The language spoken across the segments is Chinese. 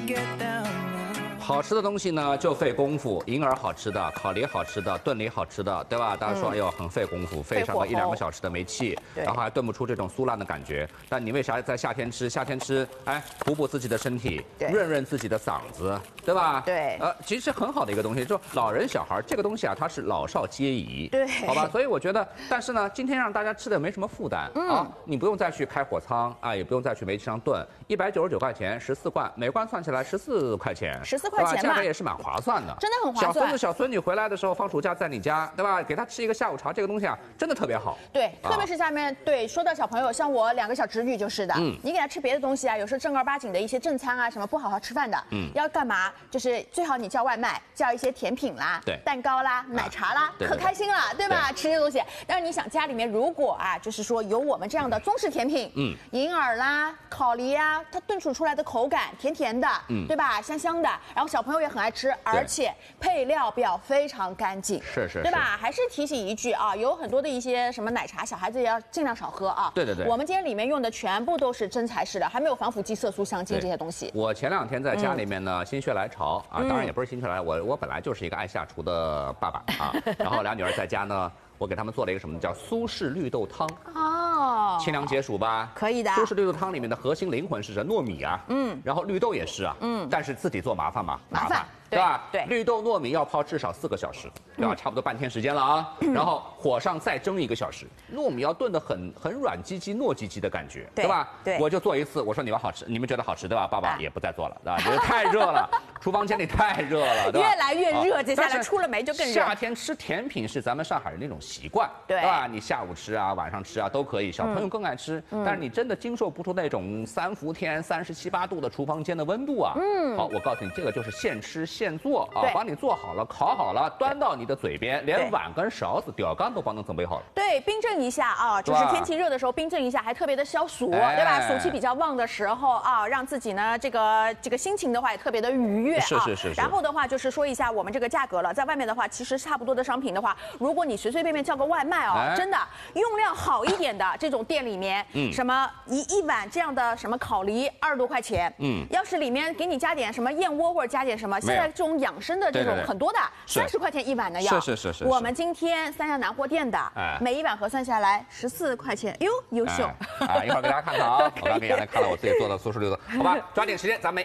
好吃的东西呢就费功夫，银耳好吃的，烤梨好吃的，炖梨好吃的，对吧？大家说哎呦很费功夫，费上个1、2个小时的煤气，然后还炖不出这种酥烂的感觉。但你为啥在夏天吃？夏天吃，哎，补补自己的身体，润润自己的嗓子，对吧？ 对。 其实很好的一个东西，就老人小孩这个东西啊，它是老少皆宜， 对， 好吧？所以我觉得，但是呢，今天让大家吃的没什么负担啊，你不用再去开火仓啊，也不用再去煤气上炖，199块钱14罐，每罐算起来14块钱 ，14块钱价格也是蛮划算的， 真的很划算。 小孙子、小孙女回来的时候放暑假在你家，对吧？给他吃一个下午茶，这个东西啊，真的特别好。 对，特别是下面对说到小朋友，像我2个小侄女就是的，你给他吃别的东西啊，有时候正儿八经的一些正餐啊，什么不好好吃饭的，要干嘛？就是最好你叫外卖，叫一些甜品啦， 对， 蛋糕啦、奶茶啦，可开心了，对吧？吃这些东西。但是你想家里面如果啊，就是说有我们这样的中式甜品，银耳啦、烤梨啊，它炖煮出来的口感甜甜的，对吧？香香的，然后小朋友也很爱吃，而且配料表非常干净， 是， 对吧？还是提醒一句啊，有很多的一些什么奶茶，小孩子也要尽量少喝啊。 对。 我们今天里面用的全部都是真材实料，还没有防腐剂、色素、香精这些东西。 我前2天在家里面呢，心血来潮啊，当然也不是心血来潮，我本来就是一个爱下厨的爸爸啊，然后2女儿在家呢。我给他们做了一个什么叫苏式绿豆汤哦，清凉解暑吧， 可以的。 苏式绿豆汤里面的核心灵魂是什么？糯米啊，然后绿豆也是啊，但是自己做麻烦吗？麻烦，对吧？ 对， 绿豆糯米要泡至少4个小时，对吧？差不多半天时间了啊，然后火上再蒸1个小时，糯米要炖得很软唧唧、糯唧唧的感觉，对吧？ 对， 我就做一次，我说你们好吃，你们觉得好吃对吧？爸爸也不再做了，对吧？觉得太热了，厨房间里太热了，对吧？ 越来越热，接下来出了煤就更热。 夏天吃甜品是咱们上海人那种习惯，对吧？你下午吃啊，晚上吃啊都可以，小朋友更爱吃。但是你真的经受不出那种3伏天37、8度的厨房间的温度啊。好，我告诉你，这个就是现吃现做啊，帮你做好了、烤好了，端到你的嘴边，连碗跟勺子、钓竿都帮你准备好了。 对，冰镇一下啊，就是天气热的时候冰镇一下，还特别的消暑，对吧？暑气比较旺的时候啊，让自己呢这个心情的话也特别的愉悦啊。 是。 然后的话就是说一下我们这个价格了，在外面的话，其实差不多的商品的话，如果你随随便便叫个外卖哦，真的用量好一点的这种店里面，什么一碗这样的什么烤梨20多块钱，要是里面给你加点什么燕窝或者加点什么，现在这种养生的这种很多的，30块钱1碗的要。 是。 我们今天三阳南货店的，每一碗核算下来14块钱，哟，优秀啊！一会儿给大家看看啊，我刚给大家看了我自己做的苏式绿豆，好吧，抓紧时间，咱们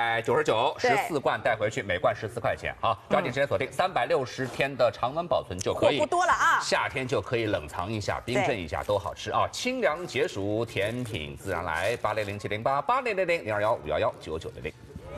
199，14罐带回去，每罐14块钱，好，抓紧时间锁定360天的常温保存就可以， 货不多了啊， 夏天就可以冷藏一下、冰镇一下都好吃啊，清凉解暑，甜品自然来，80070880000215119990。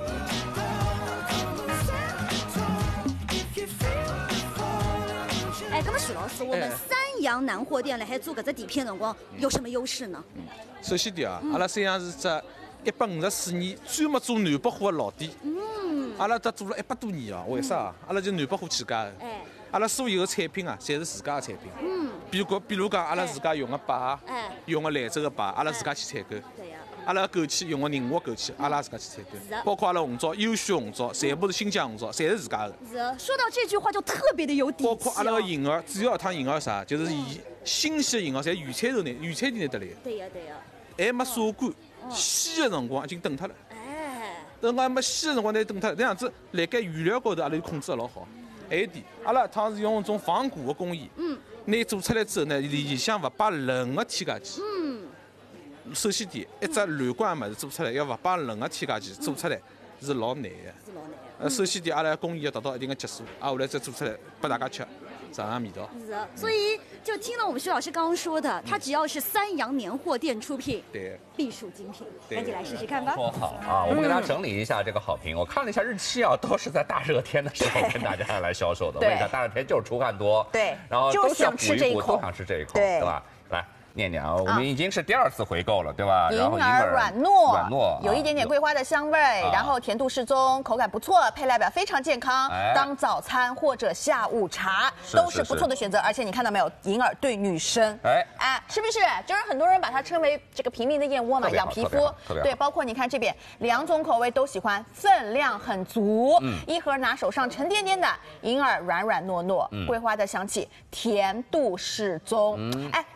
哎，那么许老师，我们三阳南货店来还做搿只底片辰光有什么优势呢？ 首先第阿拉三阳是只154年专门做南北货的老店。阿拉做了100多年啊，为啥？阿拉就南北货起家的。阿拉所有的产品啊，侪是自家的产品。比如讲，阿拉自家用的摆，用的兰州的摆，阿拉自家去采购。 对呀。 阿拉枸杞用的宁夏枸杞，阿拉自家去采购。包括阿拉红枣、优选红枣，全部是新疆红枣，侪是自家的。 是。说到这句话就特别的有底气。 包括阿拉的银耳，主要一趟银耳啥，就是新鲜的银耳，侪原产地拿得来。 对呀。 还没晒干，鲜的辰光已经冻脱了。等还没鲜的辰光，拿冻脱了。这样子，辣盖原料高头，阿拉就控制得老好。还有点，阿拉一趟是用一种防固的工艺。拿做出来之后呢，里向勿摆任何添加剂。首先一只乱罐物事做出来，要勿摆任何添加剂做出来是老难的。首先阿拉工艺要达到一定的级数，后来再做出来拨大家吃，尝味道。 是的，所以就听了我们徐老师刚刚说的，它只要是三阳年货店出品， 对， 必属精品，赶紧来试试看吧。 说好啊，我们给大家整理一下这个好评。我看了一下日期啊，都是在大热天的时候跟大家来销售的。为啥？大热天就是出汗多， 对， 然后都想吃这一口， 都想吃这一口，对吧？来。念念啊，我们已经是第2次回购了，对吧？ 银耳软糯，有一点点桂花的香味，然后甜度适中，口感不错，配料表非常健康，当早餐或者下午茶都是不错的选择。而且你看到没有，银耳对女生，是不是？就是很多人把它称为这个平民的燕窝嘛，养皮肤。对，包括你看这边2种口味都喜欢，分量很足，一盒拿手上沉甸甸的银耳软软糯糯，桂花的香气，甜度适中。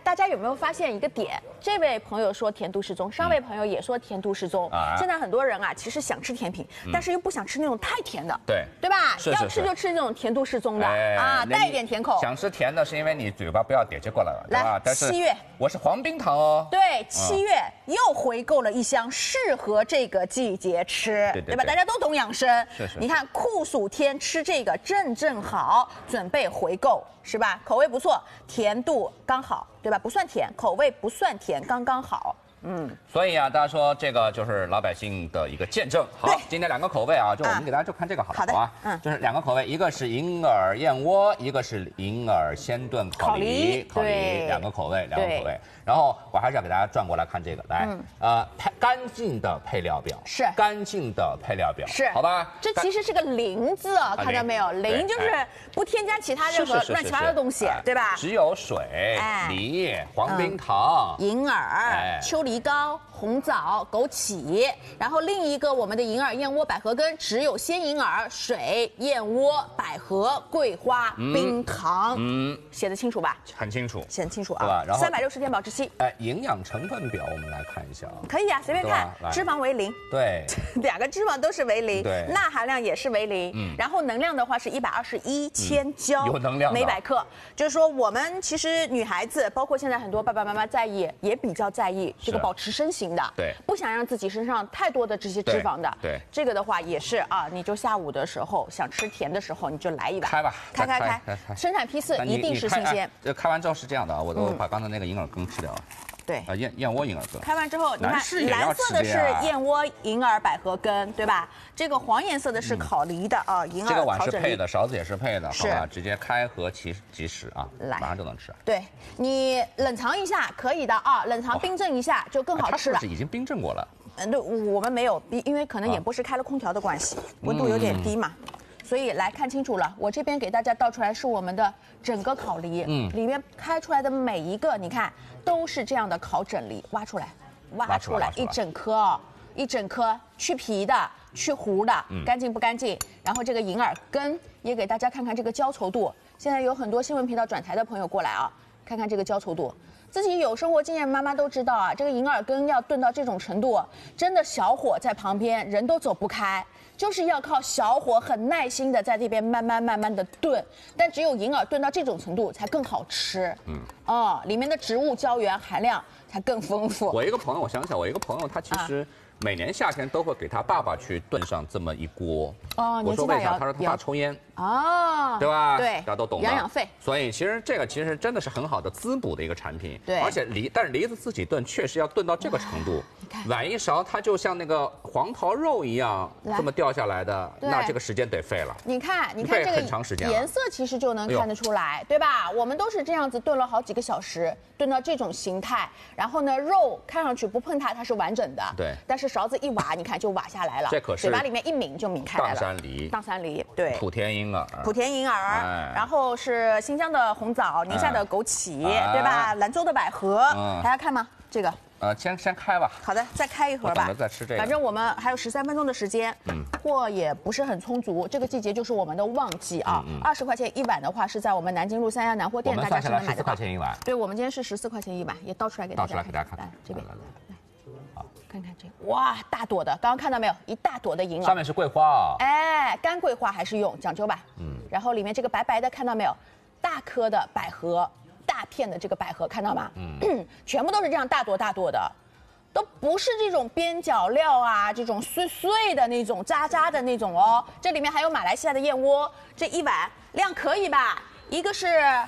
大家有没有发现一个点？这位朋友说甜度适中，上位朋友也说甜度适中。现在很多人啊，其实想吃甜品，但是又不想吃那种太甜的，对吧？要吃就吃这种甜度适中的啊，带一点甜口。 想吃甜的是因为你嘴巴不要瘪起过来了，对吧？ 来，7月， 我是黄冰糖哦。 对，7月又回购了一箱，适合这个季节吃，对吧？大家都懂养生，你看酷暑天吃这个正好，准备回购。是吧？口味不错，甜度刚好，对吧？不算甜，口味不算甜，刚刚好。 所以啊，大家说这个就是老百姓的一个见证。好，今天2个口味啊，就我们给大家就看这个好了，好啊。就是2个口味，一个是银耳燕窝，一个是银耳鲜炖烤梨，2个口味，2个口味。然后我还是要给大家转过来看这个，来，干净的配料表是干净的配料表是， 好吧？ 这其实是个零字啊，看到没有？零就是不添加其他任何乱七八糟的东西，对吧？ 只有水、梨、黄冰糖、 银耳、秋梨膏、红枣、枸杞，然后另一个我们的银耳燕窝百合根，只有鲜银耳、水、燕窝、百合、桂花、冰糖，写得清楚吧？ 很清楚， 写得清楚啊， 对吧？然后 360天保质期。 营养成分表我们来看一下啊， 可以啊，随便看，脂肪为0， 对 ，2个脂肪都是为0， 对， 钠含量也是为0，然后能量的话是121千焦， 有能量每100克，就是说我们其实女孩子，包括现在很多爸爸妈妈在意，也比较在意这个保持身形的， 对， 不想让自己身上太多的这些脂肪的， 对， 这个的话也是啊，你就下午的时候想吃甜的时候，你就来一碗， 开吧， 开，生产批次一定是新鲜。 开完之后是这样的啊，我把刚才那个银耳羹吃掉了。 对燕窝银耳羹， 开完之后，你看蓝色的是燕窝银耳百合根，对吧？这个黄颜色的是烤梨的啊，银耳这个碗烤整梨。 是配的，勺子也是配的，好吧？直接开盒即食啊，马上就能吃。 对，你冷藏一下可以的啊，冷藏冰镇一下就更好吃了。 它是已经冰镇过了。 对，我们没有，因为可能演播室开了空调的关系，温度有点低嘛。所以来看清楚了，我这边给大家倒出来是我们的整个烤梨，里面开出来的每一个，你看都是这样的烤整梨，挖出来一整颗哦，一整颗去皮的、去核的，干净不干净？然后这个银耳根也给大家看看这个焦稠度。现在有很多新闻频道转台的朋友过来啊，看看这个焦稠度。自己有生活经验，妈妈都知道啊，这个银耳羹要炖到这种程度，真的小火在旁边，人都走不开。就是要靠小火很耐心的在这边慢慢的炖，但只有银耳炖到这种程度才更好吃。里面的植物胶原含量才更丰富。 我一个朋友，我想起来，我一个朋友他其实每年夏天都会给他爸爸去炖上这么一锅。我说为啥？他说他爸抽烟。对吧？ 对， 大家都懂。 养肺。 所以其实这个其实真的是很好的滋补的一个产品。 对。 而且但是梨子自己炖确实要炖到这个程度，碗一勺它就像那个黄桃肉一样这么掉下来的，那这个时间得费了。 你看这个很长时间， 颜色其实就能看得出来，对吧？我们都是这样子炖了好几个小时，炖到这种形态，然后呢，肉看上去不碰它是完整的， 对。 但是勺子一挖，你看就挖下来了， 这可是嘴巴里面一抿就抿开来了。 砀山梨， 对。 莆田银耳， 然后是新疆的红枣，宁夏的枸杞，对吧？兰州的百合，大家看吗？这个。 先开吧。 好的，再开一盒吧。 等着再吃这个。 反正我们还有13分钟的时间，货也不是很充足。这个季节就是我们的旺季啊，20块钱一碗的话是在我们南京路3亚南货店，大家是能买得到。 14块钱一碗。 对，我们今天是14块钱一碗，也倒出来给大家。 看。 来这边，来，好，看看这个，哇，大朵的，刚刚看到没有？一大朵的银耳。 上面是桂花干桂花还是用讲究吧。然后里面这个白白的看到没有？大颗的百合。大片的这个百合看到吗？全部都是这样大朵的，都不是这种边角料啊，这种碎碎的那种渣渣的那种哦。这里面还有马来西亚的燕窝，这一碗量可以吧？一个是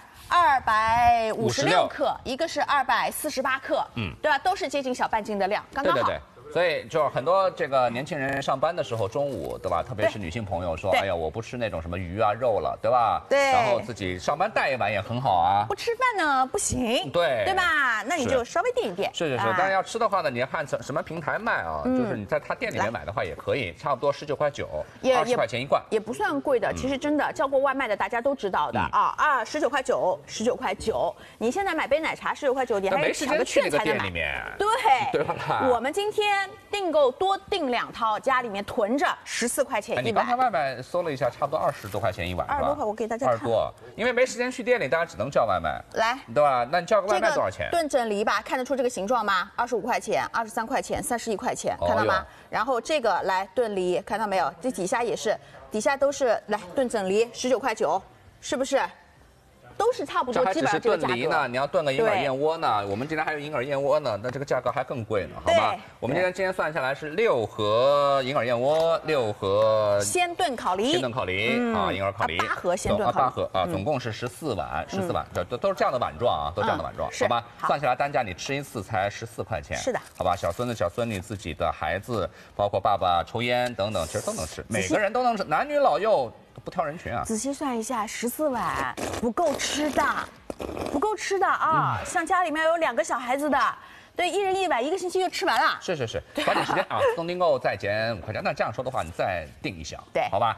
256克，一个是248克，对吧？都是接近小半斤的量，刚刚好。 对。所以就是很多这个年轻人上班的时候，中午对吧？特别是女性朋友说，哎呀，我不吃那种什么鱼啊肉了，对吧？ 对。 然后自己上班带一碗也很好啊。 不吃饭呢不行，对吧？那你就稍微垫一垫。 是，但是要吃的话呢，你要看什么平台卖啊？就是你在他店里面买的话也可以，差不多19.9块，20块钱一罐， 也不算贵的。其实真的叫过外卖的大家都知道的啊，19块9，你现在买杯奶茶19块9，你还得抢个券才能买。对吧？我们今天天订购多订2套，家里面囤着14块钱一碗。 你刚才外卖搜了一下，差不多20多块钱一碗，是吧？ 20多块，我给大家看。 20多，因为没时间去店里，大家只能叫外卖。 来， 对吧？那你叫个外卖多少钱？ 炖整梨吧，看得出这个形状吗？25块钱、23块钱、31块钱，看到吗？然后这个来炖梨，看到没有？这底下也是，底下都是来炖整梨，19块9，是不是？都是差不多，基本上这个价格。 炖梨呢，你要炖个银耳燕窝呢，我们今天还有银耳燕窝呢，那这个价格还更贵呢，好吧？我们今天算下来是6盒银耳燕窝，6盒鲜炖烤梨， 鲜炖烤梨啊，银耳烤梨 8盒鲜炖烤梨，8 盒啊，总共是14碗，14碗，这都是这样的碗状啊，都这样的碗状，好吧？算下来单价你吃一次才14块钱， 是的， 好吧？小孙子、小孙女、自己的孩子，包括爸爸抽烟等等，其实都能吃，每个人都能吃，男女老幼不挑人群啊。 仔细算一下，14碗不够吃的。不够吃的啊，像家里面有2个小孩子的，对，1人1碗，1个星期就吃完了。 是，抓紧时间啊！自动订购再减5块钱。那这样说的话，你再订一箱， 对， 好吧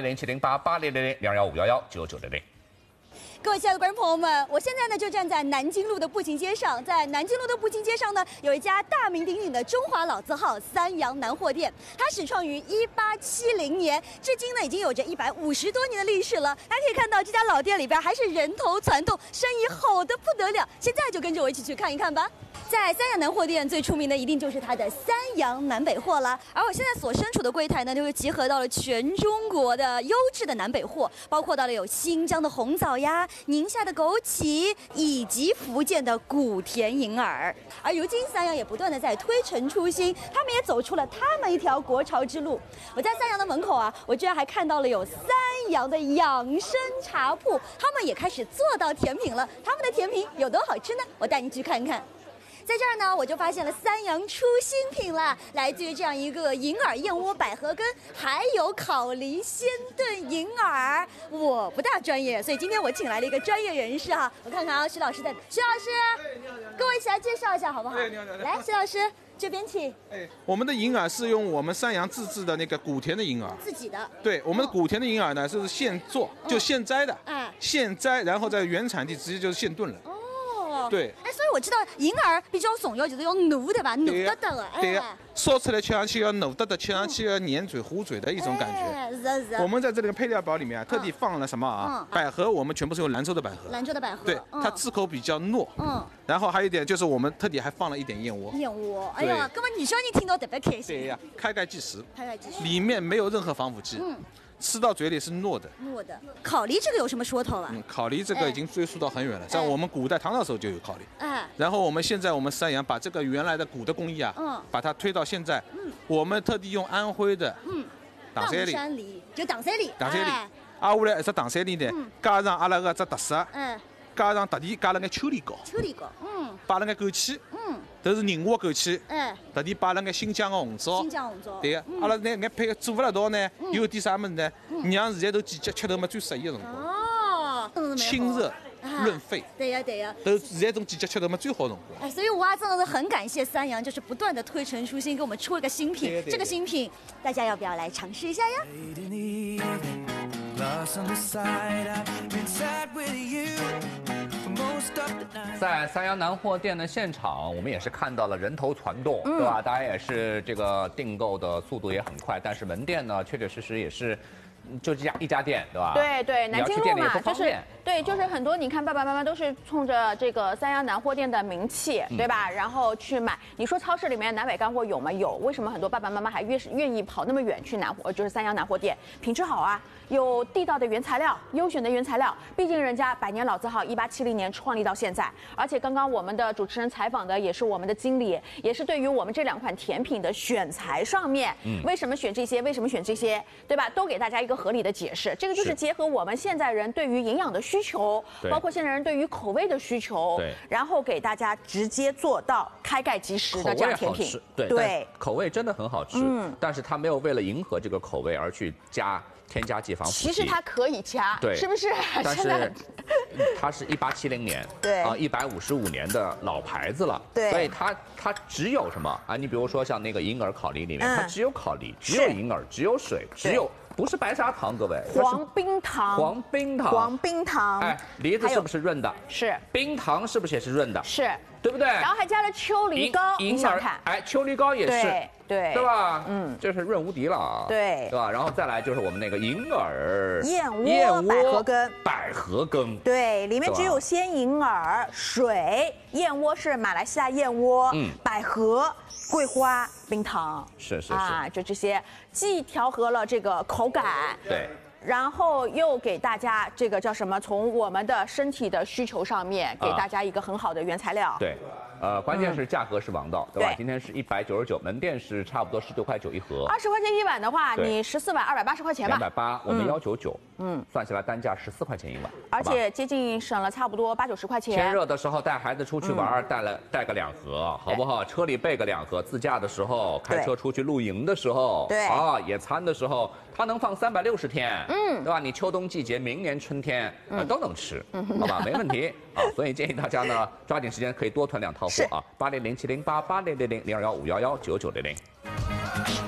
？800-708-800-21511-99900。 各位亲爱的观众朋友们，我现在呢就站在南京路的步行街上，在南京路的步行街上呢，有一家大名鼎鼎的中华老字号三阳南货店，它始创于1870年，至今呢已经有着150多年的历史了。大家可以看到这家老店里边还是人头攒动，生意好得不得了。现在就跟着我一起去看一看吧。在三阳南货店最出名的一定就是它的三阳南北货了，而我现在所身处的柜台呢，就集合到了全中国的优质的南北货，包括到了有新疆的红枣呀、宁夏的枸杞，以及福建的古田银耳。而如今三阳也不断的在推陈出新，他们也走出了他们一条国潮之路。我在三阳的门口啊，我居然还看到了有三阳的养生茶铺，他们也开始做到甜品了。他们的甜品有多好吃呢？我带你去看看。在这儿呢，我就发现了三阳出新品了，来自于这样一个银耳燕窝百合根，还有烤梨鲜炖银耳。我不大专业，所以今天我请来了一个专业人士哈，我看看啊，徐老师在，徐老师，跟我一起来介绍一下好不好？来，徐老师这边请。 我们的银耳是用我们三阳自制的那个古田的银耳， 自己的。 对，我们的古田的银耳呢是现做，就现摘的，现摘，然后在原产地直接就是现炖了。对， 所以我知道银耳比较重要就是要糯对吧？糯得的， 对，烧出来吃上去要糯得的，吃上去要粘嘴糊嘴的一种感觉。我们在这个配料表里面特地放了什么啊？百合，我们全部是用兰州的百合。 兰州的百合， 对，它刺口比较糯。然后还有一点就是我们特地还放了一点燕窝。 燕窝，哎呀，根本女小人听到特别开心。 对呀，开盖即食。 开盖即食。 里面没有任何防腐剂。吃到嘴里是糯的。 烤梨这个有什么说头了？ 烤梨这个已经追溯到很远了，在我们古代唐朝时候就有烤梨。然后我们现在我们三阳把这个原来的古的工艺啊，把它推到现在，我们特地用安徽的砀山梨， 就砀山梨， 砀山梨，挨下来一只砀山梨呢，加上阿拉个只特色，加上特地加了眼秋梨膏，摆了眼枸杞，都是宁夏枸杞，特地摆了眼新疆的红枣，对个，阿拉那眼配做不了道呢，有点啥么子呢？让现在都季节吃头嘛最适宜的辰光，清热润肺， 对呀， 都现在这种季节吃头嘛最好的辰光。 所以我真的是很感谢三阳，就是不断的推陈出新，给我们出了个新品。这个新品大家要不要来尝试一下呀？ 在三阳南货店的现场，我们也是看到了人头攒动，对吧？大家也是这个订购的速度也很快，但是门店呢，确确实实也是。就一家店，对吧？ 对，南京路嘛， 就是对，就是很多你看爸爸妈妈都是冲着这个三阳南货店的名气，对吧？然后去买。你说超市里面南北干货有吗？有。为什么很多爸爸妈妈还愿意跑那么远去就是三阳南货店？品质好啊，有地道的原材料，优选的原材料。毕竟人家100年老字号，1870年创立到现在。而且刚刚我们的主持人采访的也是我们的经理，也是对于我们这2款甜品的选材上面，为什么选这些，为什么选这些，对吧？都给大家一个合理的解释。这个就是结合我们现在人对于营养的需求，包括现在人对于口味的需求，然后给大家直接做到开盖即食的这样甜品。 对，口味真的很好吃，但是它没有为了迎合这个口味而去添加剂防腐剂。 其实它可以加， 对， 是不是？ 但是它是1870年， 对啊 ，155年的老牌子了， 对， 所以它只有什么啊？你比如说像那个银耳烤梨里面，它只有烤梨，只有银耳，只有水，只有。不是白砂糖，各位， 黄冰糖。 哎，梨子是不是润的？ 是。 冰糖是不是也是润的？ 是。 对不对？ 然后还加了秋梨膏，你想看？ 哎，秋梨膏也是。 对吧？这是润无敌了， 对吧？然后再来就是我们那个银耳、 燕窝、 百合羹， 对，里面只有鲜银耳、水、燕窝是马来西亚燕窝，百合、桂花、冰糖， 是啊，就这些，既调和了这个口感， 对。 然后又给大家这个叫什么？从我们的身体的需求上面，给大家一个很好的原材料。 对，关键是价格是王道，对吧？今天是199，门店是差不多19.9块一盒。 20块钱一碗的话，你14碗280块钱吧。 280，我们199，算下来单价14块钱一碗， 而且接近省了差不多80、90块钱。 天热的时候带孩子出去玩，带个2盒，好不好？车里备个2盒，自驾的时候，开车出去露营的时候， 对啊，野餐的时候，它能放360天，对吧？你秋冬季节，明年春天都能吃，好吧？没问题啊，所以建议大家呢，抓紧时间可以多囤2套货啊，80070880000215119900。